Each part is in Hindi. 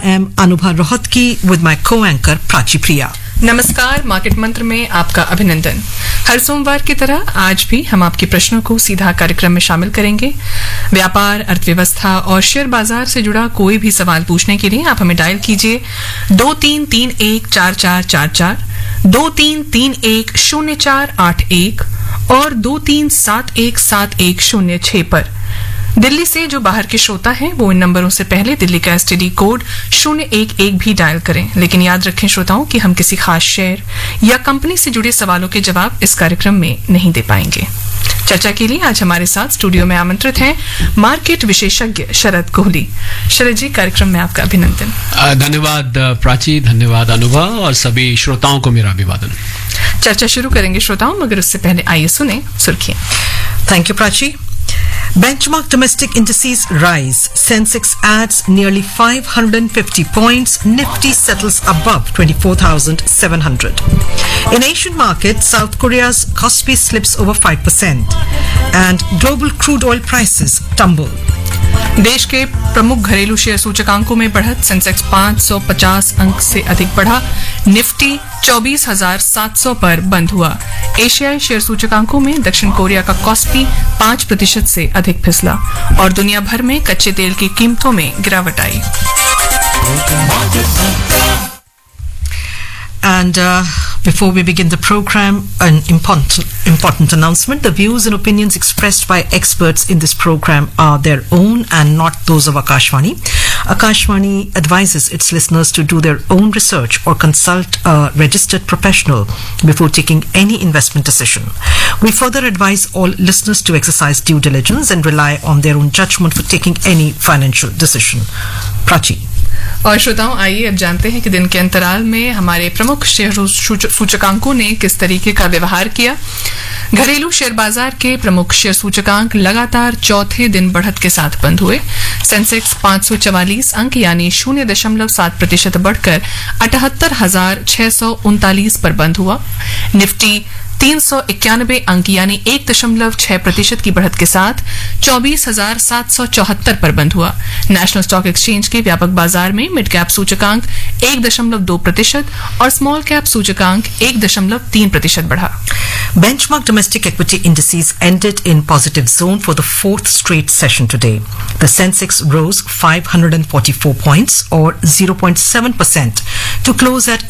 am Anubha Rohatgi with my co-anchor Prachi Priya. नमस्कार, मार्केट मंत्र में आपका अभिनंदन। हर सोमवार की तरह आज भी हम आपके प्रश्नों को सीधा कार्यक्रम में शामिल करेंगे। व्यापार, अर्थव्यवस्था और शेयर बाजार से जुड़ा कोई भी सवाल पूछने के लिए आप हमें डायल कीजिए 23314444, 23310481 और 23717106 पर। दिल्ली से जो बाहर के श्रोता हैं वो इन नंबरों से पहले दिल्ली का एसटीडी कोड 011 भी डायल करें, लेकिन याद रखें श्रोताओं कि हम किसी खास शेयर या कंपनी से जुड़े सवालों के जवाब इस कार्यक्रम में नहीं दे पाएंगे। चर्चा के लिए आज हमारे साथ स्टूडियो में आमंत्रित हैं मार्केट विशेषज्ञ शरद कोहली। शरद जी, कार्यक्रम में आपका अभिनंदन। धन्यवाद प्राची, धन्यवाद अनुभव और सभी श्रोताओं को मेरा अभिवादन। चर्चा शुरू करेंगे श्रोताओं, मगर उससे पहले आइए सुने सुर्खियां। Thank you, Prachi. Benchmark domestic indices rise. Sensex adds nearly 550 points. Nifty settles above 24,700. In Asian markets, South Korea's Kospi slips over 5%. And global crude oil prices tumble. देश के प्रमुख घरेलू शेयर सूचकांकों में बढ़त। सेंसेक्स 550 अंक से अधिक बढ़ा। निफ्टी 24,700 पर बंद हुआ। एशियाई शेयर सूचकांकों में दक्षिण कोरिया का कॉस्पी 5% से अधिक फिसला और दुनिया भर में कच्चे तेल की कीमतों में गिरावट आई। And before we begin the program, an important announcement. The views and opinions expressed by experts in this program are their own and not those of Akashvani. Akashvani advises its listeners to do their own research or consult a registered professional before taking any investment decision. We further advise all listeners to exercise due diligence and rely on their own judgment for taking any financial decision. Prachi. और श्रोताओं, आइए अब जानते हैं कि दिन के अंतराल में हमारे प्रमुख शेयर सूचकांकों ने किस तरीके का व्यवहार किया। घरेलू शेयर बाजार के प्रमुख शेयर सूचकांक लगातार चौथे दिन बढ़त के साथ बंद हुए। सेंसेक्स 544 अंक यानी 0.7% बढ़कर 78,639 पर बंद हुआ। निफ्टी 391 अंक यानी 1.6% की बढ़त के साथ 24,774 पर बंद हुआ। नेशनल स्टॉक एक्सचेंज के व्यापक बाजार में मिड कैप सूचकांक 1.2% और स्मॉल कैप सूचकांक 1.3% बढ़ा। Benchmark domestic equity indices ended in positive zone for the fourth straight session today. The Sensex rose 544 points or 0.7% to close at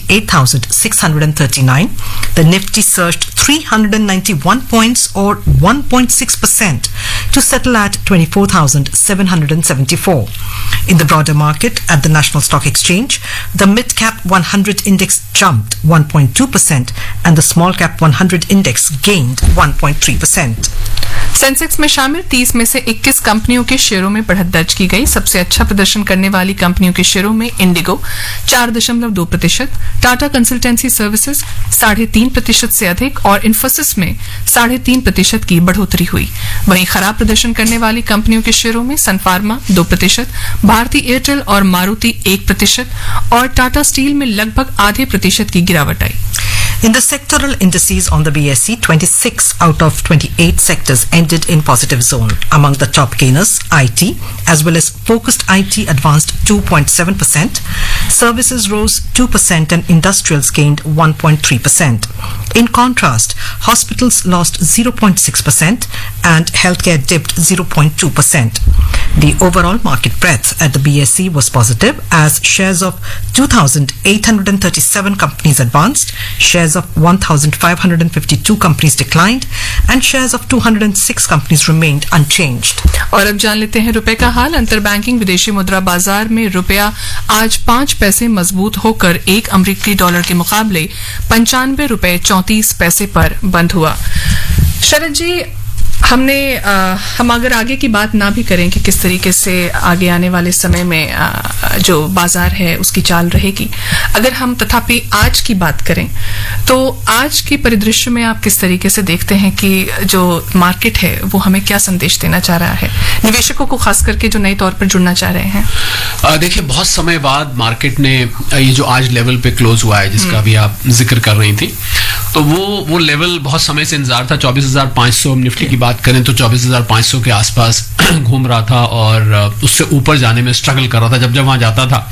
78,639. The Nifty surged 391 points or 1.6% to settle at 24,774. In the broader market at the National Stock Exchange, the mid-cap 100 index jumped 1.2% and the small-cap 100 index gained 1.3%. Sensex में शामिल 30 में से 21 कंपनियों के शेयरों में बढ़त दर्ज की गई। सबसे अच्छा प्रदर्शन करने वाली कंपनियों के शेयरों में इंडिगो 4.2%, टाटा कंसल्टेंसी सर्विसेज 3.5% से अधिक और इन्फोसिस में 3.5% की बढ़ोतरी हुई। वहीं खराब प्रदर्शन करने वाली कंपनियों के शेयरों में सन फार्मा 2%, भारती एयरटेल और मारुति 1% और टाटा स्टील में लगभग आधे % की गिरावट आई। In the sectoral indices on the BSE, 26 out of 28 sectors ended in positive zone. Among the top gainers, IT, as well as focused IT advanced 2.7%, services rose 2% and industrials gained 1.3%. In contrast, hospitals lost 0.6% and healthcare dipped 0.2%. The overall market breadth at the BSE was positive as shares of 2,837 companies advanced, shares of 1,552 companies declined, and shares of 206 companies remained unchanged. और अब जान लेते हैं रुपए का हाल। अंतर बैंकिंग विदेशी मुद्रा बाजार में रुपया आज 5 पैसे मजबूत होकर $1 अमेरिकी के मुकाबले 95 रुपए 34 पैसे पर बंद हुआ। शरद जी, हम अगर आगे की बात ना भी करें कि किस तरीके से आगे आने वाले समय में जो बाजार है उसकी चाल रहेगी, अगर हम तथापि आज की बात करें तो आज के परिदृश्य में आप किस तरीके से देखते हैं कि जो मार्केट है वो हमें क्या संदेश देना चाह रहा है, निवेशकों को खास करके जो नए तौर पर जुड़ना चाह रहे हैं? देखिए, बहुत समय बाद मार्केट ने ये जो आज लेवल पे क्लोज हुआ है जिसका भी आप जिक्र कर रही थी, तो वो लेवल बहुत समय से इंतजार था। 24,500 निफ्टी की बात करें तो 24,500 के आसपास घूम रहा था और उससे ऊपर जाने में स्ट्रगल कर रहा था। जब वहां जाता था